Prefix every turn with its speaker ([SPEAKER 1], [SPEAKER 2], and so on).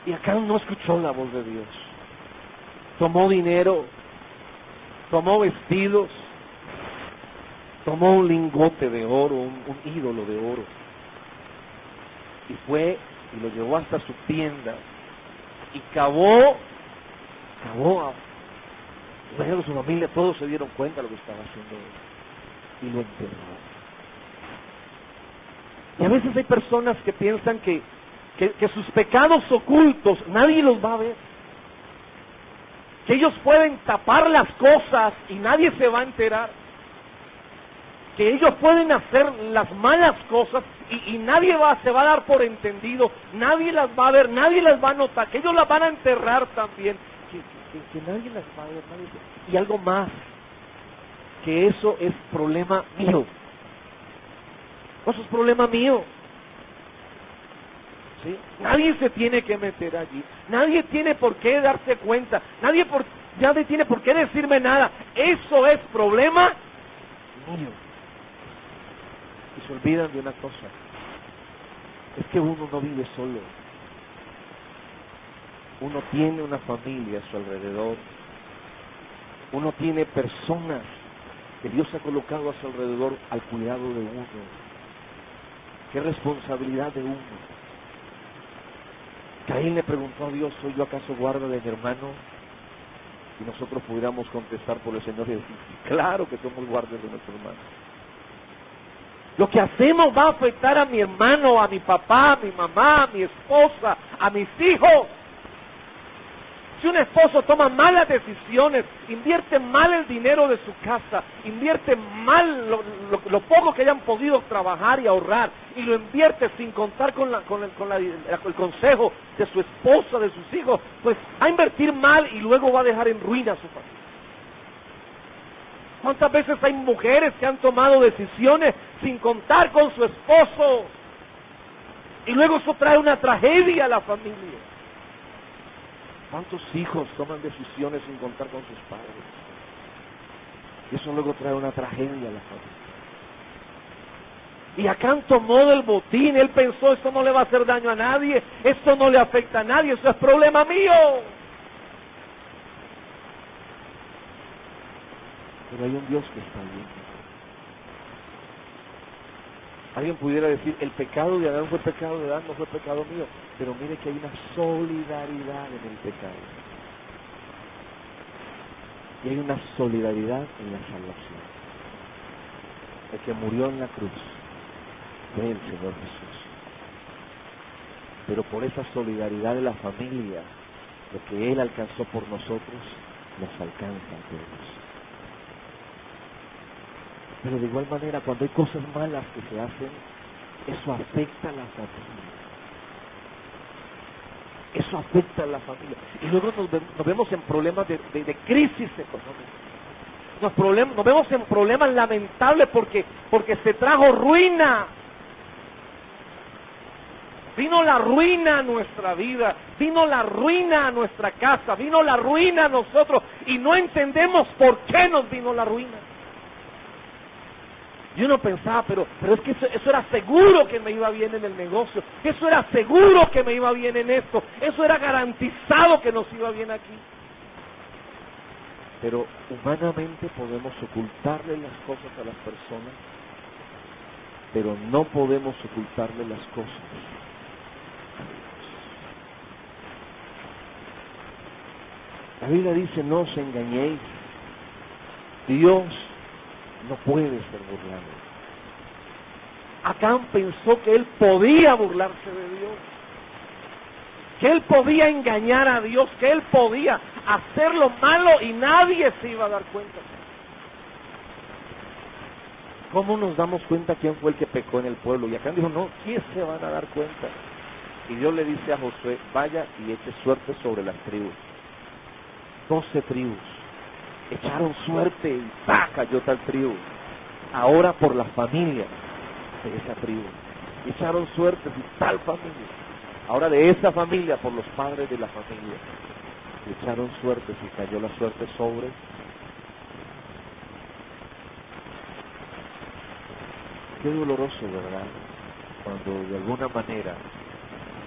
[SPEAKER 1] Y Acán no escuchó la voz de Dios. Tomó dinero, tomó vestidos, tomó un lingote de oro, un ídolo de oro, y fue y lo llevó hasta su tienda y cavó a su familia, todos se dieron cuenta de lo que estaba haciendo él, y lo enterró. Y a veces hay personas que piensan que sus pecados ocultos nadie los va a ver, que ellos pueden tapar las cosas y nadie se va a enterar, que ellos pueden hacer las malas cosas y nadie se va a dar por entendido, nadie las va a ver, nadie las va a notar, que ellos las van a enterrar también, que nadie las va a ver, y algo más, que eso es problema mío. Eso es problema mío. ¿Sí? Nadie se tiene que meter allí. Nadie tiene por qué darse cuenta. Nadie tiene por qué decirme nada. Eso es problema mío. Y se olvidan de una cosa. Es que uno no vive solo. Uno tiene una familia a su alrededor. Uno tiene personas que Dios ha colocado a su alrededor al cuidado de uno. Qué responsabilidad de uno. Caín le preguntó a Dios, ¿soy yo acaso guarda de mi hermano? Y nosotros pudiéramos contestar por el Señor y decir, claro que somos guardas de nuestro hermano. Lo que hacemos va a afectar a mi hermano, a mi papá, a mi mamá, a mi esposa, a mis hijos. Si un esposo toma malas decisiones, invierte mal el dinero de su casa, invierte mal lo poco que hayan podido trabajar y ahorrar, y lo invierte sin contar con el consejo de su esposa, de sus hijos, pues va a invertir mal y luego va a dejar en ruina a su familia. ¿Cuántas veces hay mujeres que han tomado decisiones sin contar con su esposo? Y luego eso trae una tragedia a la familia. ¿Cuántos hijos toman decisiones sin contar con sus padres? Y eso luego trae una tragedia a la familia. Y Acán tomó del botín, él pensó, esto no le va a hacer daño a nadie, esto no le afecta a nadie, eso es problema mío. Pero hay un Dios que está viendo. Alguien pudiera decir, el pecado de Adán fue pecado de Adán, no fue pecado mío. Pero mire que hay una solidaridad en el pecado. Y hay una solidaridad en la salvación. El que murió en la cruz fue el Señor Jesús. Pero por esa solidaridad de la familia, lo que Él alcanzó por nosotros, nos alcanza a todos. Pero de igual manera, cuando hay cosas malas que se hacen, eso afecta a la familia. Eso afecta a la familia. Y luego nos vemos en problemas de crisis económica. Nos vemos en problemas lamentables porque se trajo ruina. Vino la ruina a nuestra vida, vino la ruina a nuestra casa, vino la ruina a nosotros y no entendemos por qué nos vino la ruina. Y uno pensaba, pero es que eso era seguro que me iba bien en el negocio, eso era seguro que me iba bien en esto, eso era garantizado que nos iba bien aquí. Pero humanamente podemos ocultarle las cosas a las personas, pero no podemos ocultarle las cosas a Dios. La Biblia dice, no os engañéis, Dios no puede ser burlado. Acán pensó que él podía burlarse de Dios, que él podía engañar a Dios, que él podía hacer lo malo y nadie se iba a dar cuenta. ¿Cómo nos damos cuenta quién fue el que pecó en el pueblo? Y Acán dijo, no, ¿quién se van a dar cuenta? Y Dios le dice a Josué, vaya y eche suerte sobre las tribus. 12 tribus. Echaron suerte y cayó tal tribu. Ahora por la familia de esa tribu. Echaron suerte y tal familia. Ahora de esa familia por los padres de la familia. Echaron suerte y cayó la suerte sobre. Qué doloroso, ¿verdad? Cuando de alguna manera